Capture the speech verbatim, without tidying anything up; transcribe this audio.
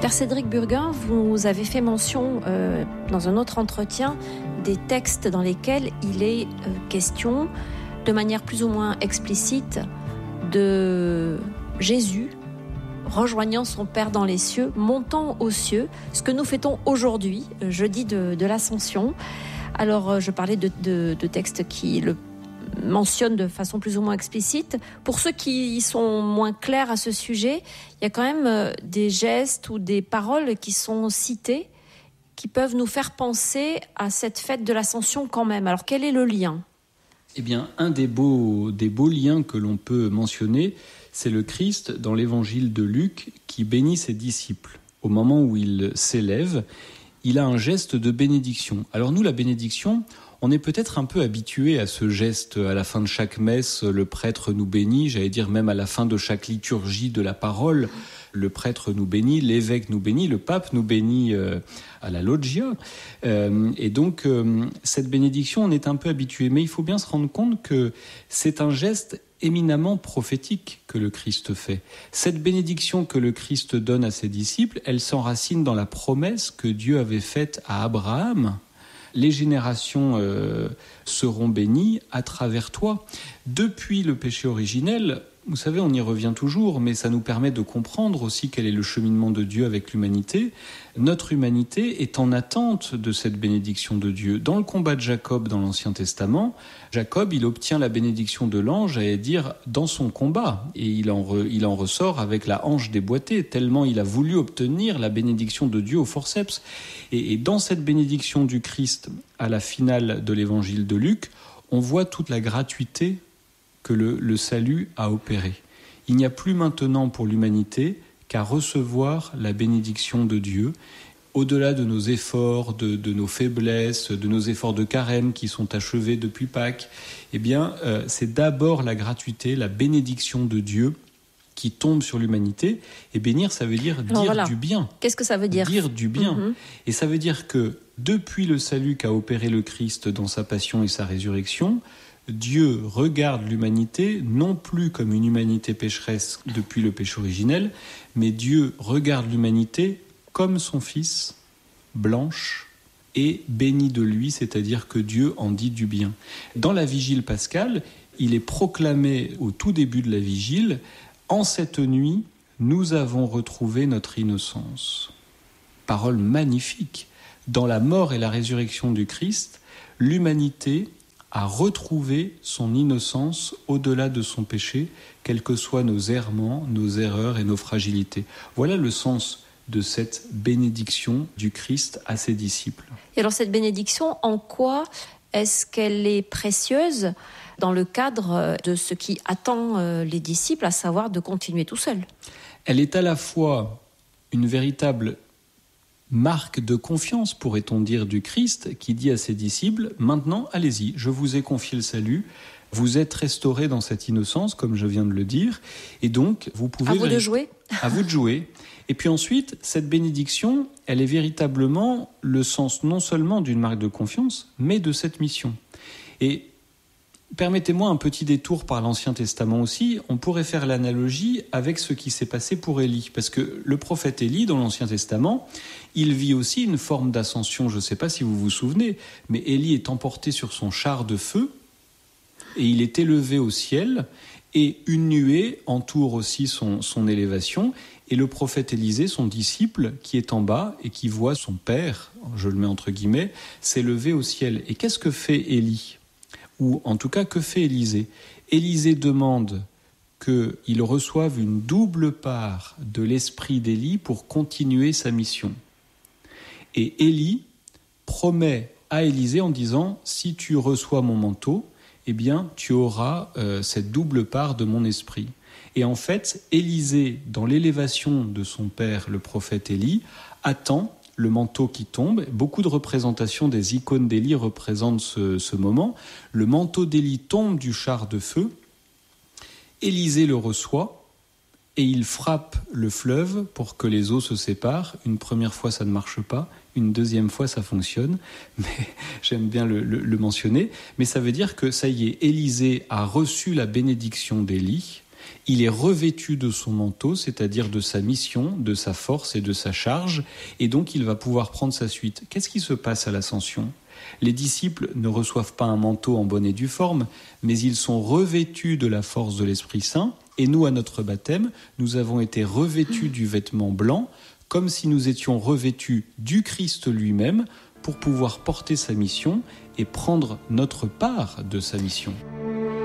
Père Cédric Burguin, vous avez fait mention euh, dans un autre entretien des textes dans lesquels il est euh, question, de manière plus ou moins explicite, de Jésus rejoignant son Père dans les cieux, montant aux cieux, ce que nous fêtons aujourd'hui, jeudi de, de l'Ascension. Alors, je parlais de, de, de textes qui le mentionnent de façon plus ou moins explicite. Pour ceux qui sont moins clairs à ce sujet, il y a quand même des gestes ou des paroles qui sont citées qui peuvent nous faire penser à cette fête de l'Ascension quand même. Alors, quel est le lien ? Eh bien, un des beaux, des beaux liens que l'on peut mentionner, c'est le Christ dans l'évangile de Luc qui bénit ses disciples. Au moment où il s'élève, il a un geste de bénédiction. Alors nous, la bénédiction, on est peut-être un peu habitué à ce geste. À la fin de chaque messe, le prêtre nous bénit, j'allais dire même à la fin de chaque liturgie de la parole, le prêtre nous bénit, l'évêque nous bénit, le pape nous bénit euh, à la loggia. Euh, et donc, euh, cette bénédiction, on est un peu habitué. Mais il faut bien se rendre compte que c'est un geste éminemment prophétique que le Christ fait. Cette bénédiction que le Christ donne à ses disciples, elle s'enracine dans la promesse que Dieu avait faite à Abraham. Les générations euh, seront bénies à travers toi. Depuis le péché originel, vous savez, on y revient toujours, mais ça nous permet de comprendre aussi quel est le cheminement de Dieu avec l'humanité. Notre humanité est en attente de cette bénédiction de Dieu. Dans le combat de Jacob dans l'Ancien Testament, Jacob, il obtient la bénédiction de l'ange, j'allais dire, dans son combat. Et il en, re, il en ressort avec la hanche déboîtée, tellement il a voulu obtenir la bénédiction de Dieu au forceps. Et, et dans cette bénédiction du Christ, à la finale de l'évangile de Luc, on voit toute la gratuité que le, le salut a opéré. Il n'y a plus maintenant pour l'humanité qu'à recevoir la bénédiction de Dieu, au-delà de nos efforts, de, de nos faiblesses, de nos efforts de carême qui sont achevés depuis Pâques. Eh bien, euh, c'est d'abord la gratuité, la bénédiction de Dieu qui tombe sur l'humanité. Et bénir, ça veut dire dire voilà. du bien. Qu'est-ce que ça veut dire ? Dire du bien. Mm-hmm. Et ça veut dire que depuis le salut qu'a opéré le Christ dans sa passion et sa résurrection, Dieu regarde l'humanité non plus comme une humanité pécheresse depuis le péché originel, mais Dieu regarde l'humanité comme son Fils, blanche et bénie de lui, c'est-à-dire que Dieu en dit du bien. Dans la vigile pascale, il est proclamé au tout début de la vigile, « En cette nuit, nous avons retrouvé notre innocence ». Parole magnifique. Dans la mort et la résurrection du Christ, l'humanité à retrouver son innocence au-delà de son péché, quels que soient nos errements, nos erreurs et nos fragilités. Voilà le sens de cette bénédiction du Christ à ses disciples. Et alors cette bénédiction, en quoi est-ce qu'elle est précieuse dans le cadre de ce qui attend les disciples, à savoir de continuer tout seul ? Elle est à la fois une véritable marque de confiance, pourrait-on dire, du Christ, qui dit à ses disciples, maintenant, allez-y, je vous ai confié le salut, vous êtes restaurés dans cette innocence, comme je viens de le dire, et donc, vous pouvez... À vous de jouer. À vous de jouer. Et puis ensuite, cette bénédiction, elle est véritablement le sens non seulement d'une marque de confiance, mais de cette mission. Et permettez-moi un petit détour par l'Ancien Testament aussi. On pourrait faire l'analogie avec ce qui s'est passé pour Élie. Parce que le prophète Élie, dans l'Ancien Testament, il vit aussi une forme d'ascension. Je ne sais pas si vous vous souvenez, mais Élie est emporté sur son char de feu et il est élevé au ciel et une nuée entoure aussi son, son élévation. Et le prophète Élisée, son disciple, qui est en bas et qui voit son père, je le mets entre guillemets, s'élever au ciel. Et qu'est-ce que fait Élie ? Ou en tout cas, que fait Élisée ? Élisée demande qu'il reçoive une double part de l'esprit d'Élie pour continuer sa mission. Et Élie promet à Élisée en disant « Si tu reçois mon manteau, eh bien, tu auras euh, cette double part de mon esprit. » Et en fait, Élisée, dans l'élévation de son père, le prophète Élie, attend le manteau qui tombe. Beaucoup de représentations des icônes d'Élie représentent ce, ce moment. Le manteau d'Élie tombe du char de feu. Élisée le reçoit et il frappe le fleuve pour que les eaux se séparent. Une première fois, ça ne marche pas. Une deuxième fois, ça fonctionne. Mais j'aime bien le, le, le mentionner. Mais ça veut dire que, ça y est, Élisée a reçu la bénédiction d'Élie. il est revêtu de son manteau, c'est-à-dire de sa mission, de sa force et de sa charge, et donc il va pouvoir prendre sa suite. Qu'est-ce qui se passe à l'ascension ? Les disciples ne reçoivent pas un manteau en bonne et due forme, mais ils sont revêtus de la force de l'Esprit Saint, et nous, à notre baptême, nous avons été revêtus du vêtement blanc, comme si nous étions revêtus du Christ lui-même, pour pouvoir porter sa mission et prendre notre part de sa mission.